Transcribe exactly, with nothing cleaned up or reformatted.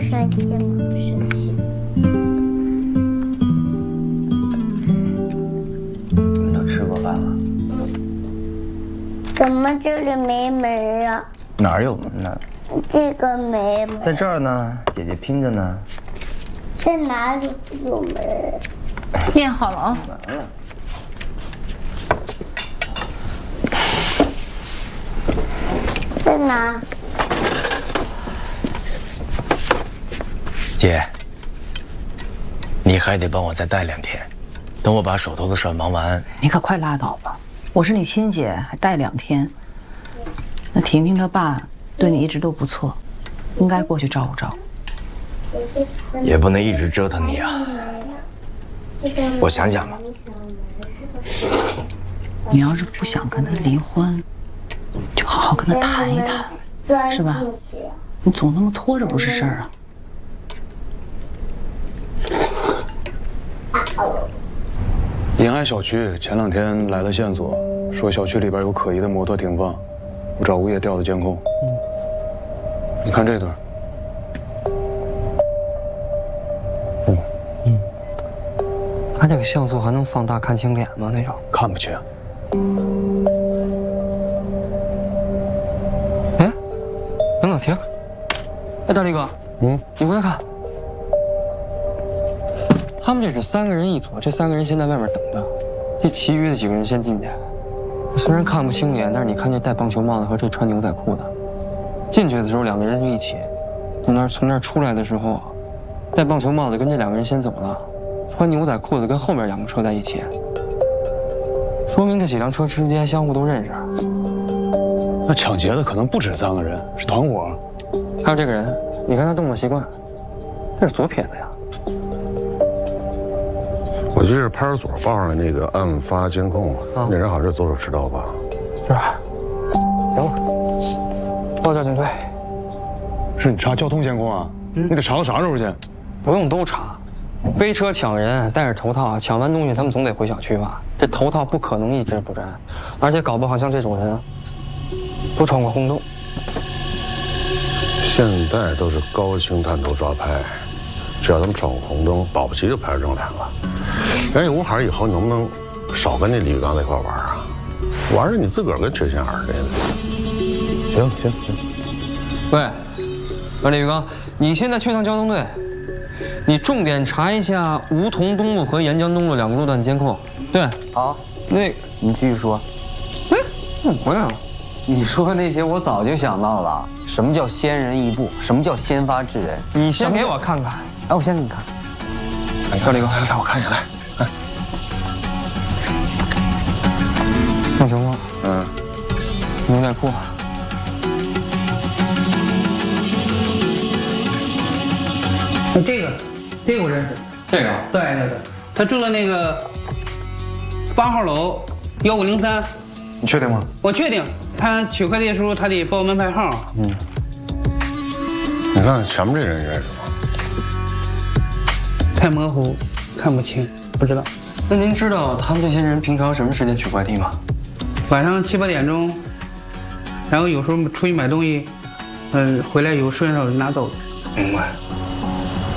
生气吗？不生气。 你们都吃过饭了？ 怎么这里没门啊？ 哪儿有门呢？ 这个没门。 在这儿呢，姐姐拼着呢。 在哪里有门？ 面好了啊。 完了。 在哪？ 姐，你还得帮我再带两天，等我把手头的事忙完。 你可快拉倒吧！我是你亲姐，还带两天。那婷婷她爸对你一直都不错，应该过去照顾照顾。 也不能一直折腾你啊。我想想吧。 你要是不想跟他离婚，就好好跟他谈一谈，是吧？你总那么拖着不是事儿啊。 银安小区前两天来了线索，说小区里边有可疑的摩托停放，我找物业调的监控。嗯，你看这段。 嗯嗯，他这个像素还能放大看清脸吗？那种看不清。 哎，等等停！哎，大力哥，嗯，你过来看。他们这是三个人一组，这三个人先在外面等着，这其余的几个人先进去。虽然看不清脸，但是你看这戴棒球帽子和这穿牛仔裤的，进去的时候两个人就一起，从那儿从那儿出来的时候，戴棒球帽子跟这两个人先走了，穿牛仔裤子跟后面两个车在一起，说明这几辆车之间相互都认识。 那抢劫的可能不止三个人，是团伙。 还有这个人，你看他动作习惯，这是左撇子呀。 我记得派出所报上的那个案发监控，啊、那人好像是左手持刀吧？ 是吧？行了，报交警队。 是你查交通监控啊？嗯、你得查到啥时候去？ 不用都查，飞车抢人戴着头套，抢完东西他们总得回小区吧？这头套不可能一直不摘，而且搞不好像这种人，都闯过红灯。 现在都是高清探头抓拍，只要他们闯过红灯，保不齐就拍出正脸了。哎，吴海以后能不能少跟那李玉刚在一块玩啊？玩着你自个儿跟缺心眼儿似的。 行行行。 喂，喂，李玉刚，你现在去趟交通队，你重点查一下梧桐东路和沿江东路两个路段监控。对， 好， 那你继续说。 哎，怎么回来了？ 你说的那些我早就想到了。什么叫先人一步？什么叫先发制人？ 你先给我看看。 哎，我先给你看。 小李哥， 来来，我看一下来。来， 棒球帽， 嗯， 牛仔裤。 这个，这个我认识。 这个？ 对对对，他住在那个八号楼幺五零三。 你确定吗？ 我确定。他取快递的时候，他得报门牌号。 嗯。你看前面这人认识吗？ 太模糊，看不清，不知道。 那您知道他们这些人平常什么时间取快递吗？ 晚上七八点钟，然后有时候出去买东西，嗯、呃，回来有顺手拿走。 明白。